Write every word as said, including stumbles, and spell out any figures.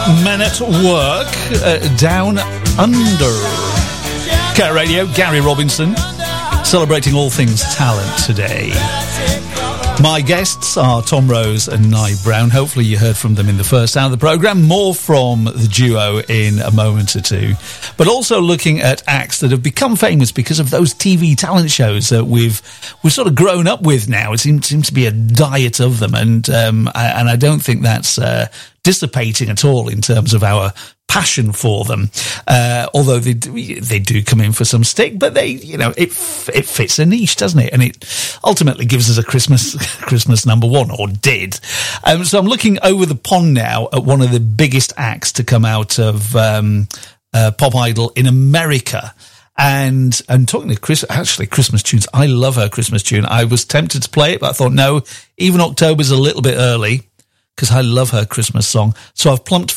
Men at Work, uh, Down Under. Cat Radio, Gary Robinson, celebrating all things talent today. My guests are Tom Rose and Nye Brown. Hopefully you heard from them in the first hour of the programme. More from the duo in a moment or two. But also looking at acts that have become famous because of those T V talent shows that we've we've sort of grown up with now. It seems, seems to be a diet of them. And, um, I, and I don't think that's uh, dissipating at all in terms of our passion for them, uh, although they do, they do come in for some stick, but they, you know, it it fits a niche, doesn't it? And it ultimately gives us a Christmas Christmas number one, or did. Um, so I'm looking over the pond now at one of the biggest acts to come out of um, uh, Pop Idol in America. And and talking to Chris, actually Christmas tunes, I love her Christmas tune. I was tempted to play it, but I thought no, even October's a little bit early, because I love her Christmas song. So I've plumped